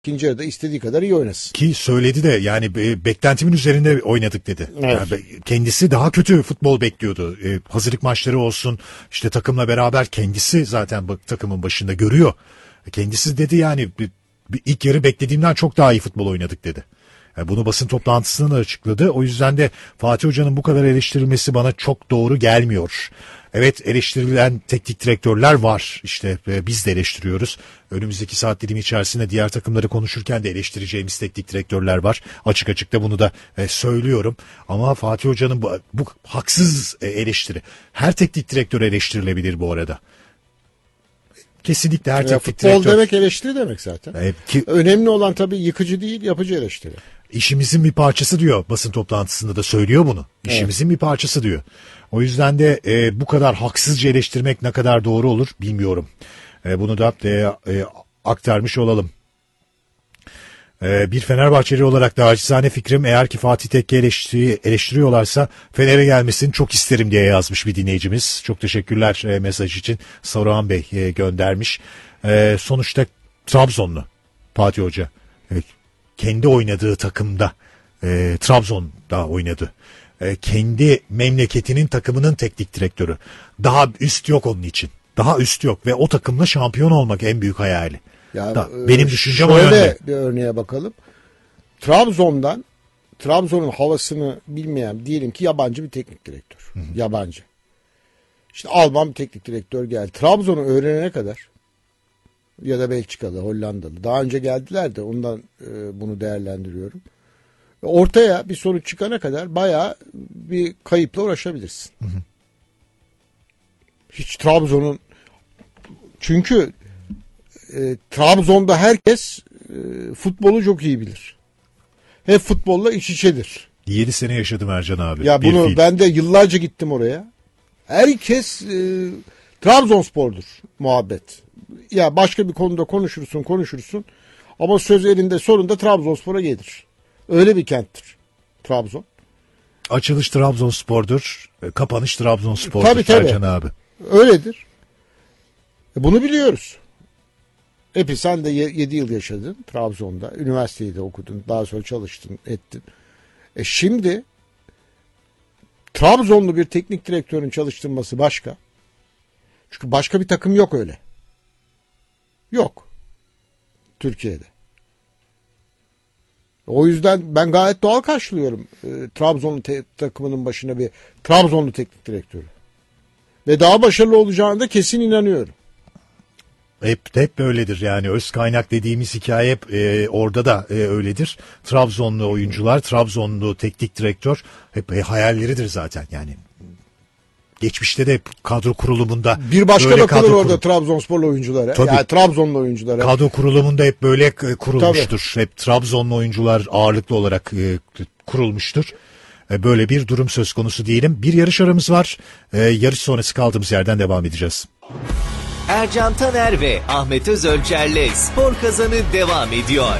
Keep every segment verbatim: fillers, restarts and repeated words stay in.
İkinci yarıda istediği kadar iyi oynasın. Ki söyledi de yani beklentimin üzerinde oynadık dedi. Evet. Yani kendisi daha kötü futbol bekliyordu. Ee, hazırlık maçları olsun, işte takımla beraber kendisi zaten bak, takımın başında görüyor. Kendisi dedi yani bir, bir ilk yarı beklediğimden çok daha iyi futbol oynadık dedi. Yani bunu basın toplantısında da açıkladı. O yüzden de Fatih Hoca'nın bu kadar eleştirilmesi bana çok doğru gelmiyor. Evet, eleştirilen teknik direktörler var. İşte e, biz de eleştiriyoruz. Önümüzdeki saat dilimi içerisinde diğer takımları konuşurken de eleştireceğimiz teknik direktörler var. Açık açık da bunu da e, söylüyorum. Ama Fatih Hoca'nın bu, bu haksız e, eleştiri. Her teknik direktör eleştirilebilir bu arada. Kesinlikle her ya teknik futbol direktör. demek eleştiri demek zaten. E, ki, Önemli olan tabii yıkıcı değil, yapıcı eleştiri. İşimizin bir parçası diyor, basın toplantısında da söylüyor bunu. İşimizin evet. bir parçası diyor. O yüzden de e, bu kadar haksızca eleştirmek ne kadar doğru olur bilmiyorum. E, bunu da e, e, aktarmış olalım. E, bir Fenerbahçeli olarak da acizane fikrim, eğer ki Fatih Tekke eleştiri, eleştiriyorlarsa Fener'e gelmesini çok isterim diye yazmış bir dinleyicimiz. Çok teşekkürler e, mesaj için. Saruhan Bey e, göndermiş. E, sonuçta Trabzonlu Fatih Hoca. Evet. Kendi oynadığı takımda e, Trabzon'da oynadı. E, kendi memleketinin takımının teknik direktörü. Daha üst yok onun için. Daha üst yok ve o takımla şampiyon olmak en büyük hayali. Ya, da, e, benim düşüncem o yönde. yönde. Bir örneğe bakalım. Trabzon'dan Trabzon'un havasını bilmeyen diyelim ki yabancı bir teknik direktör. Hı hı. Yabancı. İşte Alman bir teknik direktör geldi. Trabzon'u öğrenene kadar ya da Belçikalı, Hollandalı. Daha önce geldiler de ondan e, bunu değerlendiriyorum. Ortaya bir sonuç çıkana kadar bayağı bir kayıpla uğraşabilirsin. Hı hı. Hiç Trabzon'un çünkü e, Trabzon'da herkes e, futbolu çok iyi bilir. Hep futbolla iç içedir. yedi sene yaşadım Ercan abi. Ya bunu fiil. Ben de yıllarca gittim oraya. Herkes e, Trabzonspor'dur muhabbet. Ya başka bir konuda konuşursun konuşursun ama söz elinde sonunda Trabzonspor'a gelir. Öyle bir kenttir Trabzon. Açılış Trabzonspor'dur, kapanış Trabzonspor'dur tabii, tabii. Ercan abi. Öyledir. Bunu biliyoruz. Epi sen de yedi yıl yaşadın Trabzon'da. Üniversiteyi de okudun. Daha sonra çalıştın, ettin. E şimdi Trabzonlu bir teknik direktörün çalıştırması başka. Çünkü başka bir takım yok öyle. Yok. Türkiye'de. O yüzden ben gayet doğal karşılıyorum e, Trabzonlu te- takımının başına bir Trabzonlu teknik direktörü. Ve daha başarılı olacağına da kesin inanıyorum. Hep hep böyledir yani, öz kaynak dediğimiz hikaye hep e, orada da e, öyledir. Trabzonlu oyuncular, Trabzonlu teknik direktör hep e, hayalleridir zaten yani. Geçmişte de kadro kurulumunda bir başka bakılır orada kurum... Trabzonsporlu oyunculara. Tabii. Yani Trabzonlu oyunculara. Kadro kurulumunda hep böyle kurulmuştur. Tabii. Hep Trabzonlu oyuncular ağırlıklı olarak e, kurulmuştur. E, böyle bir durum söz konusu diyelim. Bir yarış aramız var. E, yarış sonrası kaldığımız yerden devam edeceğiz. Ercan Taner ve Ahmet Özölçer'le Spor Kazanı devam ediyor.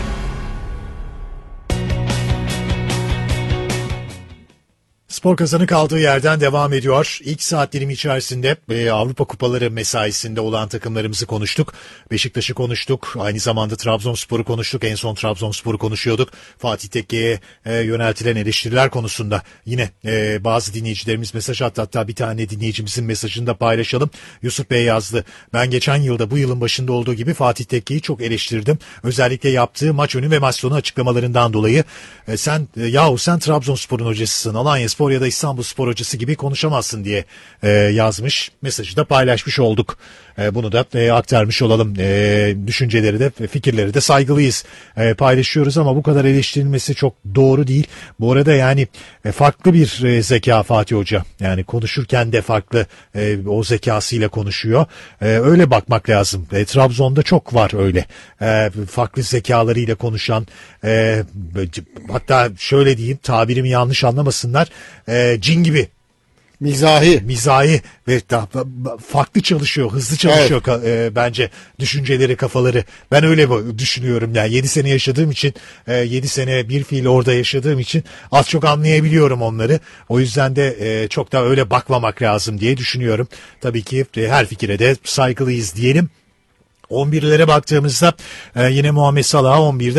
Spor Kazanı kaldığı yerden devam ediyor. İlk saat dilimi içerisinde e, Avrupa Kupaları mesaisinde olan takımlarımızı konuştuk. Beşiktaş'ı konuştuk. Aynı zamanda Trabzonspor'u konuştuk. En son Trabzonspor'u konuşuyorduk. Fatih Tekke'ye e, yöneltilen eleştiriler konusunda yine e, bazı dinleyicilerimiz mesaj attı. Hatta bir tane dinleyicimizin mesajını da paylaşalım. Yusuf Bey yazdı. Ben geçen yılda bu yılın başında olduğu gibi Fatih Tekke'yi çok eleştirdim. Özellikle yaptığı maç önü ve maç sonu açıklamalarından dolayı. E, sen e, yahu sen Trabzonspor'un hocasısın. Alanyaspor ya da İstanbulspor hocası gibi konuşamazsın diye e, yazmış. Mesajı da paylaşmış olduk. E, bunu da e, aktarmış olalım. E, düşünceleri de fikirleri de saygılıyız. E, paylaşıyoruz ama bu kadar eleştirilmesi çok doğru değil. Bu arada yani e, farklı bir e, zeka Fatih Hoca. Yani konuşurken de farklı e, o zekasıyla konuşuyor. E, öyle bakmak lazım. E, Trabzon'da çok var öyle. E, farklı zekalarıyla konuşan, e, hatta şöyle diyeyim, tabirimi yanlış anlamasınlar. E, cin gibi. Mizahi. Mizahi ve daha farklı çalışıyor, hızlı çalışıyor evet. e, bence düşünceleri, kafaları. Ben öyle düşünüyorum yani, yedi sene yaşadığım için, e, yedi sene bir fiil orada yaşadığım için az çok anlayabiliyorum onları. O yüzden de e, çok da öyle bakmamak lazım diye düşünüyorum. Tabii ki e, her fikire de saygılıyız diyelim. on birlere baktığımızda e, yine Muhammed Salah on birde